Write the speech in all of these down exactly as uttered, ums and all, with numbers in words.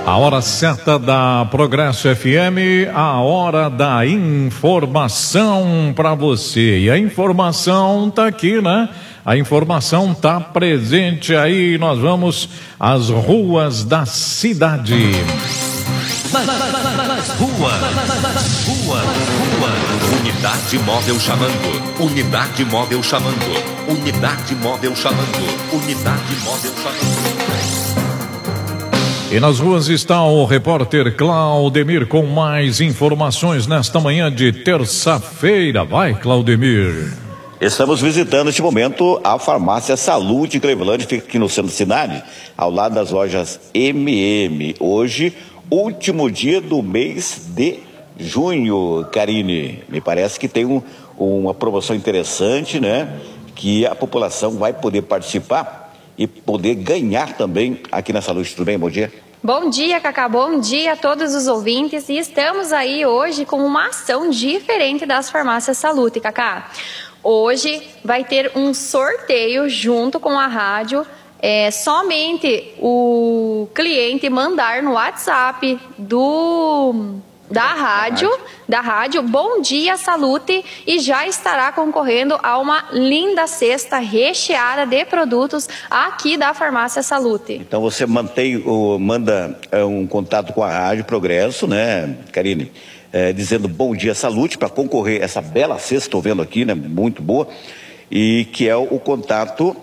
A hora certa da Progresso F M, a hora da informação para você. E a informação tá aqui, né? A informação tá presente aí. Nós vamos às ruas da cidade. Nas, nas, nas, nas ruas, ruas, ruas. Unidade móvel chamando. Unidade móvel chamando. Unidade móvel chamando. Unidade móvel chamando. E nas ruas está o repórter Claudemir com mais informações nesta manhã de terça-feira. Vai, Claudemir. Estamos visitando neste momento a farmácia Saúde Clevelândia, fica aqui no centro da cidade, ao lado das lojas M M. Hoje, último dia do mês de junho, Karine. Me parece que tem um, uma promoção interessante, né? Que a população vai poder participar e poder ganhar também aqui na Saúde. Tudo bem? Bom dia. Bom dia, Cacá. Bom dia a todos os ouvintes. E estamos aí hoje com uma ação diferente das farmácias Saúde, Cacá. Hoje vai ter um sorteio junto com a rádio. É somente o cliente mandar no WhatsApp do... Da rádio, da rádio, Bom Dia Salute, e já estará concorrendo a uma linda cesta recheada de produtos aqui da Farmácia Salute. Então você mantém, o, manda é, um contato com a Rádio Progresso, né, Karine? É, dizendo Bom Dia Salute para concorrer a essa bela cesta, estou vendo aqui, né, muito boa, e que é o, o contato...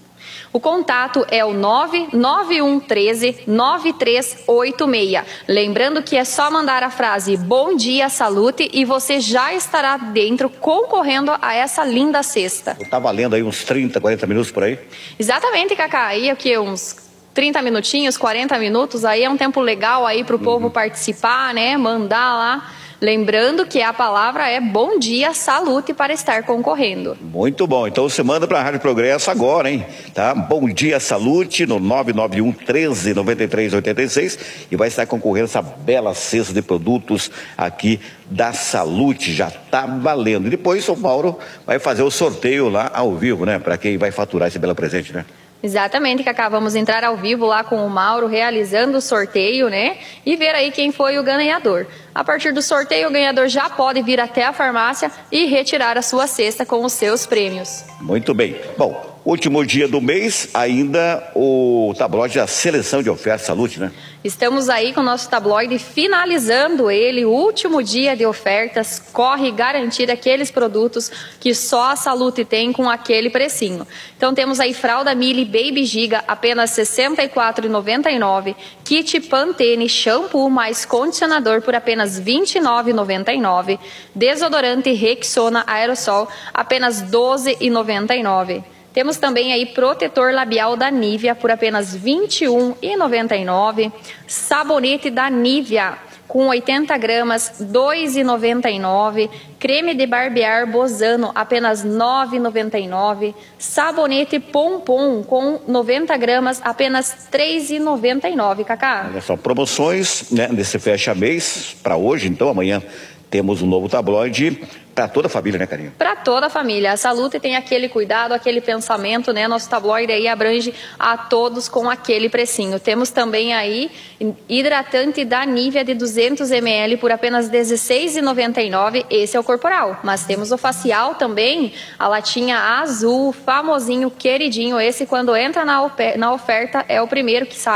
O contato é o nove nove um um três nove três oito seis. Lembrando que é só mandar a frase Bom Dia Salute e você já estará dentro concorrendo a essa linda cesta. Tá valendo aí uns trinta, quarenta minutos por aí? Exatamente, Cacá. Aí aqui uns trinta minutinhos, quarenta minutos, aí é um tempo legal aí para o uhum. povo participar, né? Mandar lá. Lembrando que a palavra é Bom Dia Salute para estar concorrendo. Muito bom, então você manda para a Rádio Progresso agora, hein? Tá? Bom Dia Salute no nove nove um um três nove três oito seis e vai estar concorrendo essa bela cesta de produtos aqui da Salute, já tá valendo. E depois o Mauro vai fazer o sorteio lá ao vivo, né? Para quem vai faturar esse belo presente, né? Exatamente, Cacá, vamos entrar ao vivo lá com o Mauro realizando o sorteio, né? E ver aí quem foi o ganhador. A partir do sorteio, o ganhador já pode vir até a farmácia e retirar a sua cesta com os seus prêmios. Muito bem. Bom, último dia do mês, ainda o tabloide da seleção de ofertas Salute, né? Estamos aí com o nosso tabloide finalizando ele, o último dia de ofertas. Corre garantir aqueles produtos que só a Salute tem com aquele precinho. Então temos aí fralda Mili Baby Giga, apenas sessenta e quatro reais e noventa e nove centavos. Kit Pantene shampoo mais condicionador por apenas vinte e nove reais e noventa e nove centavos. Desodorante Rexona Aerosol, apenas doze reais e noventa e nove centavos. Temos também aí protetor labial da Nivea por apenas vinte e um reais e noventa e nove centavos. Sabonete da Nivea com oitenta gramas, dois reais e noventa e nove centavos. Creme de barbear Bozano, apenas nove reais e noventa e nove centavos. Sabonete Pompom com noventa gramas, apenas três reais e noventa e nove centavos, Cacá. Olha só, promoções, né, nesse fecha mês para hoje, então amanhã temos um novo tabloide para toda a família, né, Carinho? Para toda a família. A Salute tem aquele cuidado, aquele pensamento, né? Nosso tabloide aí abrange a todos com aquele precinho. Temos também aí hidratante da Nivea de duzentos mililitros por apenas dezesseis reais e noventa e nove centavos. Esse é o corporal. Mas temos o facial também, a latinha azul, famosinho, queridinho. Esse, quando entra na oferta, é o primeiro que sai.